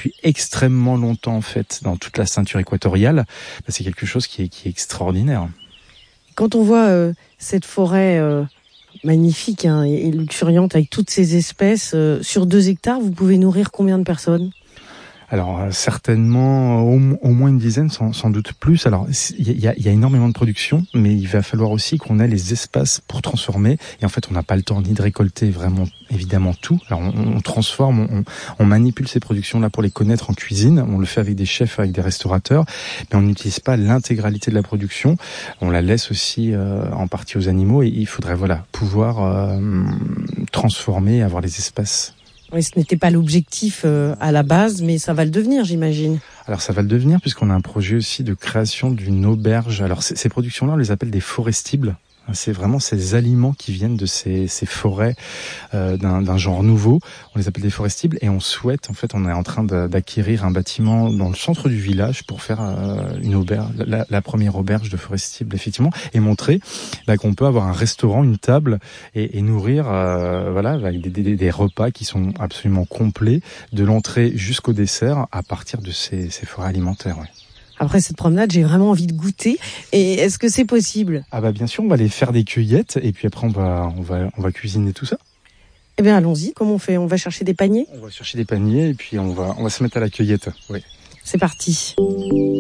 depuis extrêmement longtemps en fait dans toute la ceinture équatoriale. C'est quelque chose qui est extraordinaire. Quand on voit cette forêt magnifique et luxuriante avec toutes ces espèces sur 2 hectares, vous pouvez nourrir combien de personnes ? Alors certainement au moins une dizaine, sans doute plus. Alors il y a énormément de production, mais il va falloir aussi qu'on ait les espaces pour transformer. Et en fait, on n'a pas le temps ni de récolter vraiment évidemment tout. Alors on transforme, on manipule ces productions-là pour les connaître en cuisine. On le fait avec des chefs, avec des restaurateurs, mais on n'utilise pas l'intégralité de la production. On la laisse aussi en partie aux animaux. Et il faudrait pouvoir transformer, avoir les espaces. Oui, ce n'était pas l'objectif à la base, mais ça va le devenir, j'imagine. Alors ça va le devenir puisqu'on a un projet aussi de création d'une auberge. Alors ces productions-là, on les appelle des forestibles. C'est vraiment ces aliments qui viennent de ces forêts d'un genre nouveau. On les appelle des forestibles et on souhaite, en fait, on est en train d'acquérir un bâtiment dans le centre du village pour faire une auberge, la première auberge de forestibles, effectivement, et montrer là qu'on peut avoir un restaurant, une table et nourrir, avec des repas qui sont absolument complets de l'entrée jusqu'au dessert à partir de ces forêts alimentaires. Ouais. Après cette promenade, j'ai vraiment envie de goûter. Et est-ce que c'est possible ? Ah bah bien sûr, on va aller faire des cueillettes et puis après on va cuisiner tout ça. Eh bien allons-y, comment on fait ? On va chercher des paniers ? On va chercher des paniers et puis on va se mettre à la cueillette. Oui. C'est parti.